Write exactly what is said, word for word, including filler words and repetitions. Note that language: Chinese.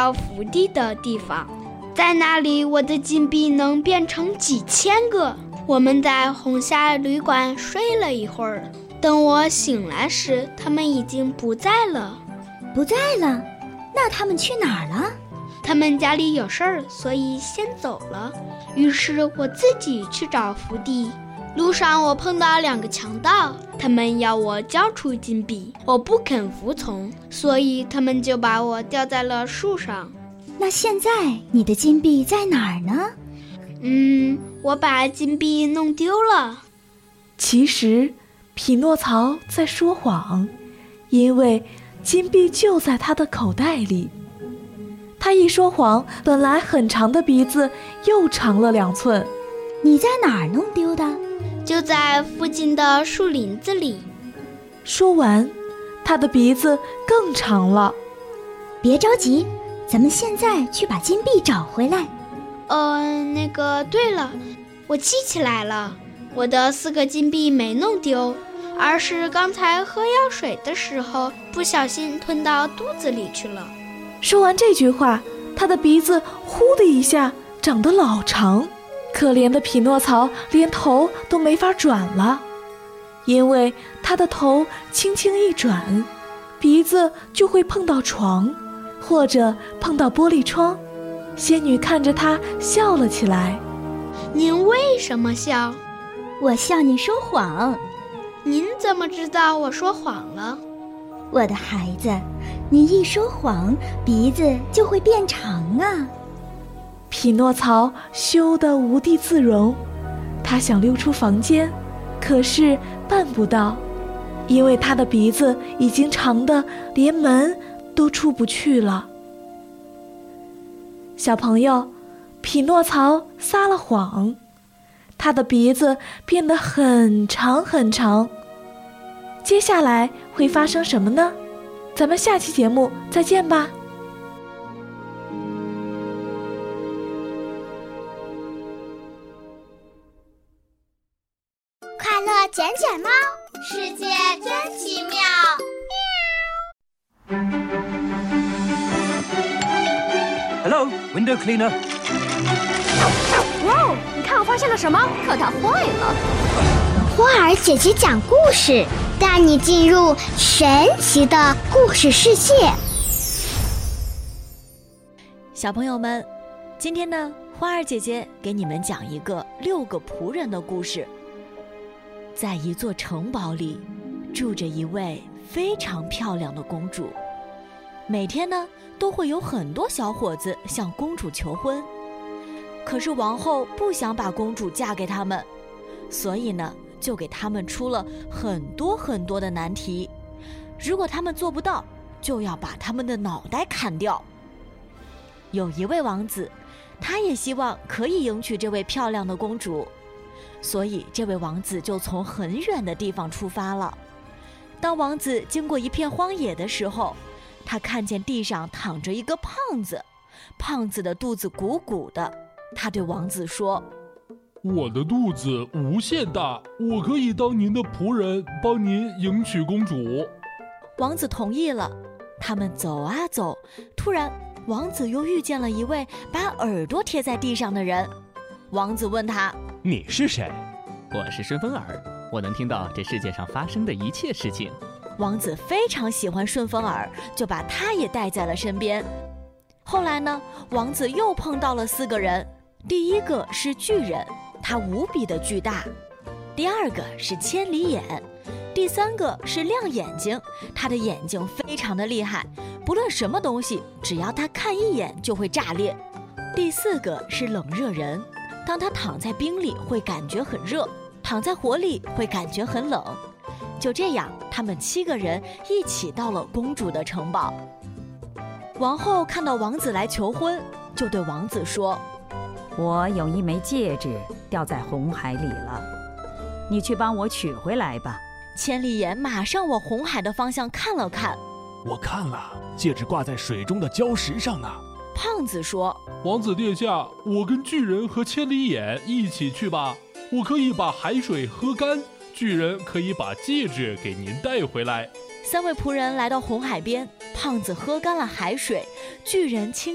到福地的地方，在那里我的金币能变成几千个。我们在红霞旅馆睡了一会儿，等我醒来时，他们已经不在了。 不在了？那他们去哪儿了？ 他们家里有事儿，所以先走了。于是我自己去找福地。路上我碰到两个强盗，他们要我交出金币，我不肯服从，所以他们就把我吊在了树上。 那现在你的金币在哪儿呢？ 嗯，我把金币弄丢了。 其实，匹诺曹在说谎，因为金币就在他的口袋里。他一说谎，本来很长的鼻子又长了两寸。 你在哪儿弄丢的？ 就在附近的树林子里。 说完，他的鼻子更长了。 别着急，咱们现在去把金币找回来。 呃，那个，对了，我记起来了，我的四个金币没弄丢，而是刚才喝药水的时候不小心吞到肚子里去了。 说完这句话，他的鼻子呼的一下长得老长，可怜的匹诺曹连头都没法转了，因为他的头轻轻一转，鼻子就会碰到床，或者碰到玻璃窗。仙女看着他笑了起来。 您为什么笑？ 我笑你说谎。 您怎么知道我说谎了？ 我的孩子，你一说谎，鼻子就会变长啊。 匹诺曹羞得无地自容，他想溜出房间，可是办不到，因为他的鼻子已经长得连门都出不去了。小朋友，匹诺曹撒了谎，他的鼻子变得很长很长。接下来会发生什么呢？咱们下期节目再见吧。 快乐捡捡猫，世界真奇妙。 Hello, window cleaner. 哇，你看我发现了什么？可它坏了。 花儿姐姐讲故事，带你进入神奇的故事世界。 小朋友们，今天呢，花儿姐姐给你们讲一个六个仆人的故事。在一座城堡里，住着一位非常漂亮的公主。每天呢，都会有很多小伙子向公主求婚。可是王后不想把公主嫁给他们，所以呢，就给他们出了很多很多的难题。如果他们做不到，就要把他们的脑袋砍掉。有一位王子，他也希望可以迎娶这位漂亮的公主，所以这位王子就从很远的地方出发了。当王子经过一片荒野的时候，他看见地上躺着一个胖子，胖子的肚子鼓鼓的。他对王子说： 我的肚子无限大，我可以当您的仆人，帮您迎娶公主。 王子同意了。他们走啊走，突然王子又遇见了一位把耳朵贴在地上的人。王子问他： 你是谁？ 我是顺风耳，我能听到这世界上发生的一切事情。 王子非常喜欢顺风耳，就把他也带在了身边。后来呢，王子又碰到了四个人。第一个是巨人，他无比的巨大。第二个是千里眼。第三个是亮眼睛，他的眼睛非常的厉害，不论什么东西，只要他看一眼就会炸裂。第四个是冷热人，当他躺在冰里会感觉很热，躺在火里会感觉很冷。就这样，他们七个人一起到了公主的城堡。王后看到王子来求婚，就对王子说： 我有一枚戒指掉在红海里了，你去帮我取回来吧。 千里眼马上往红海的方向看了看， 我看了，戒指挂在水中的礁石上呢。 胖子说： 王子殿下，我跟巨人和千里眼一起去吧，我可以把海水喝干，巨人可以把戒指给您带回来。 三位仆人来到红海边，胖子喝干了海水，巨人轻